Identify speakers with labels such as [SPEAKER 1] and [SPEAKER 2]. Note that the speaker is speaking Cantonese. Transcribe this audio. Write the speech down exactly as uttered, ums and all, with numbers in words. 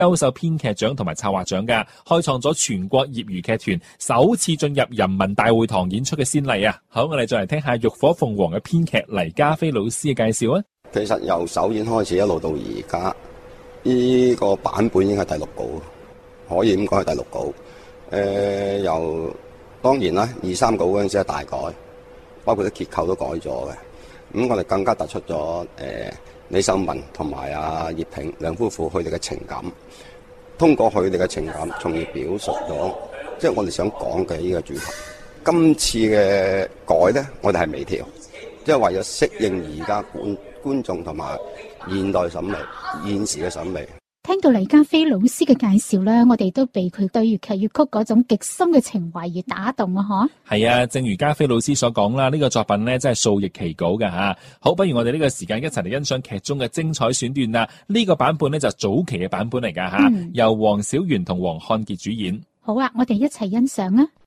[SPEAKER 1] 優秀編劇獎同埋策劃獎㗎，開創咗全國業餘劇團首次進入人民大會堂演出嘅先例啊！好，我哋再嚟聽下浴火鳳凰嘅編劇黎家飛老師嘅介紹啊！
[SPEAKER 2] 其實由首演開始一路到而家，呢個版本已經係第六稿，可以咁講係第六稿。誒、呃，由當然啦，二三稿嗰陣時係大改，包括啲結構都改咗嘅。咁我哋更加突出咗誒、呃、李秀文同埋阿葉萍兩夫婦佢哋嘅情感，通過佢哋嘅情感，從而表述咗即係我哋想講嘅呢個主題。今次嘅改咧，我哋係微調，即係為咗適應而家觀觀眾同埋現代審美、現時嘅審美。
[SPEAKER 3] 聽到黎家飛老師嘅介紹咧，我哋都被佢對粵劇粵曲嗰種極深嘅情懷而打動啊！嗬，係
[SPEAKER 1] 啊，正如家飛老師所講啦，呢、這個作品咧真係數易其稿㗎吓。好，不如我哋呢個時間一齊嚟欣賞劇中嘅精彩選段啦。呢、這個版本咧就早期嘅版本嚟噶吓，嗯、由黃小圓同黃漢傑主演。
[SPEAKER 3] 好啊，我哋一齊欣賞啊！